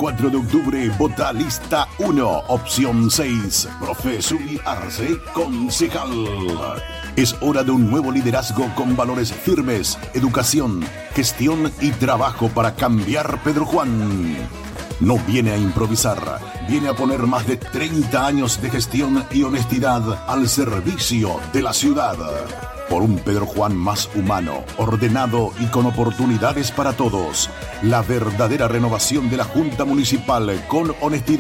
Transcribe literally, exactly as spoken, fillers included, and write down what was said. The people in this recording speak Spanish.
cuatro de octubre, vota lista uno, opción seis, profe Zuli Arce, concejal. Es hora de un nuevo liderazgo con valores firmes, educación, gestión y trabajo para cambiar Pedro Juan. No viene a improvisar, viene a poner más de treinta años de gestión y honestidad al servicio de la ciudad. Por un Pedro Juan más humano, ordenado y con oportunidades para todos. La verdadera renovación de la Junta Municipal con honestidad.